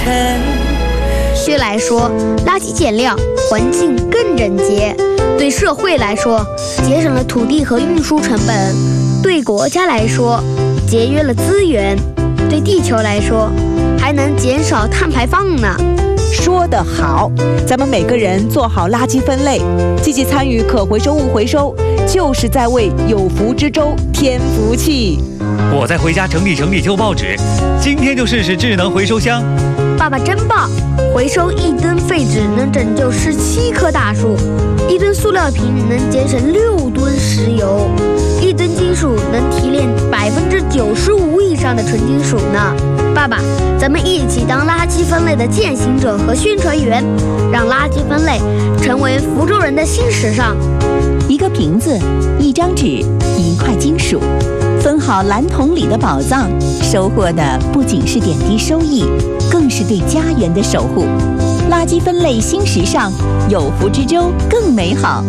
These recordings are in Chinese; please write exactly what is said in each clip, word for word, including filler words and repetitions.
尘。 区来说，垃圾减量，环境更整洁；对社会来说，节省了土地和运输成本；对国家来说，节约了资源；对地球来说，还能减少碳排放呢。 说得好，咱们每个人做好垃圾分类，积极参与可回收物回收，就是在为有福之州添福气。 我再回家整理整理旧报纸，今天就试试智能回收箱。 爸爸真棒，回收一吨废纸能拯救十七棵大树，一吨塑料瓶能节省六吨石油，一吨金属能提炼百分之九十五以上的纯金属呢。爸爸，咱们一起当垃圾分类的践行者和宣传员，让垃圾分类成为福州人的新时尚。 一个瓶子，一张纸，一块金属，分好蓝桶里的宝藏，收获的不仅是点滴收益，更是对家园的守护。垃圾分类新时尚，有福之州更美好。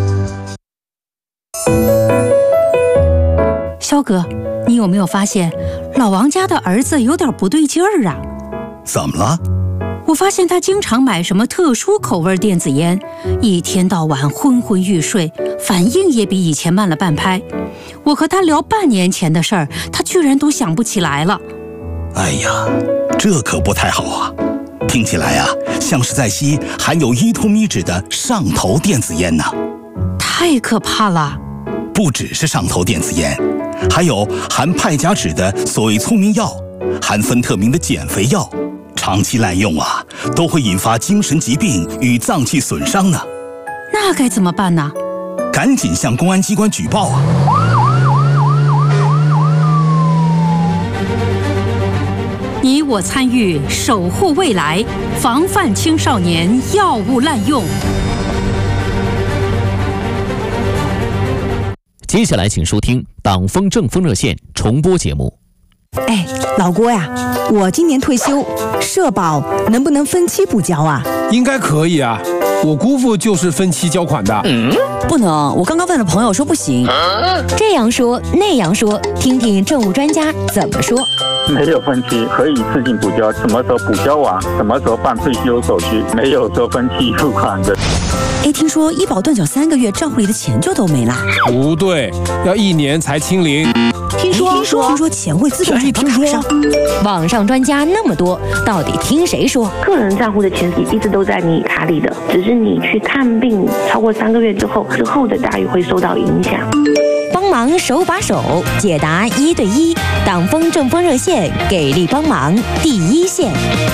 肖哥，你有没有发现老王家的儿子有点不对劲儿啊？ 怎么了？ 我发现他经常买什么特殊口味电子烟，一天到晚昏昏欲睡，反应也比以前慢了半拍。我和他聊半年前的事儿，他居然都想不起来了。 哎呀，这可不太好啊！听起来啊，像是在吸含有依托咪酯的上头电子烟呢。 太可怕了！ 不只是上头电子烟，还有含派甲酯的所谓聪明药，含芬特明的减肥药，长期滥用啊，都会引发精神疾病与脏器损伤呢。 那该怎么办呢？ 赶紧向公安机关举报啊！ 你我参与，守护未来，防范青少年药物滥用。 接下来请收听党风政风热线重播节目。 哎，老郭呀，我今年退休，社保能不能分期补交啊？ 应该可以啊，我姑父就是分期交款的。 嗯，不能，我刚刚问了朋友说不行。 啊、这样说那样说，听听政务专家怎么说。 没有分期，可以自行补交，什么时候补交完，什么时候办退休手续，没有说分期付款的。 哎，听说医保断缴三个月，账户里的钱就都没了。 不对，要一年才清零。 听说听说听说钱会自动转到卡上。 网上专家那么多，到底听谁说？ 个人账户的钱一直都在你卡里的，只是你去看病超过三个月之后，之后的待遇会受到影响。 帮忙手把手解答一对一，党风政风热线给力帮忙第一线。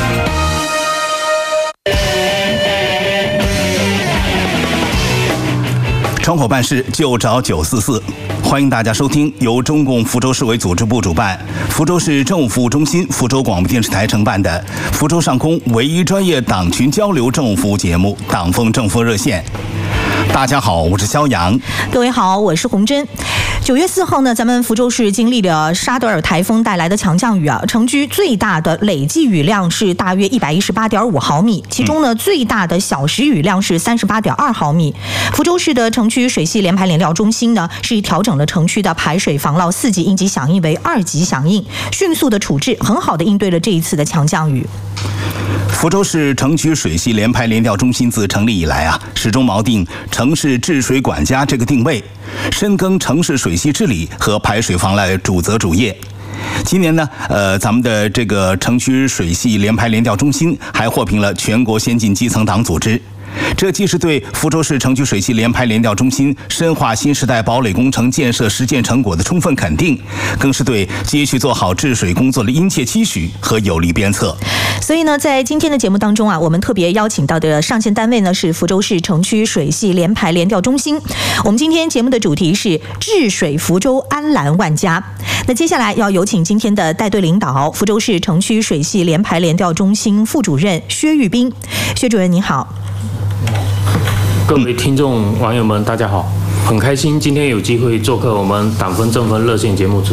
窗口办事就找九四四，欢迎大家收听由中共福州市委组织部主办、福州市政务服务中心、福州广播电视台承办的福州上空唯一专业党群交流政务服务节目《党风政风热线》。大家好，我是肖阳。 各位好，我是洪真。九月四号呢，咱们福州市经历了沙德尔台风带来的强降雨啊，城区最大的累计雨量是大约一百一十八点五毫米，其中呢最大的小时雨量是三十八点二毫米。福州市的城区水系联排联调中心呢，是调整了城区的排水防涝四级应急响应为二级响应，迅速的处置，很好的应对了这一次的强降雨。 福州市城区水系联排联调中心自成立以来啊，始终锚定城市治水管家这个定位，深耕城市水系治理和排水防涝主责主业。今年呢，呃，咱们的这个城区水系联排联调中心还获评了全国先进基层党组织。这既是对福州市城区水系联排联调中心深化新时代堡垒工程建设实践成果的充分肯定，更是对继续做好治水工作的殷切期许和有力鞭策。 所以呢，在今天的节目当中啊，我们特别邀请到的上线单位呢是福州市城区水系联排联调中心。我们今天节目的主题是治水福州安澜万家。那接下来要有请今天的带队领导，福州市城区水系联排联调中心副主任薛玉斌。薛主任您好。 各位听众网友们大家好，很开心今天有机会做客我们党风政风热线节目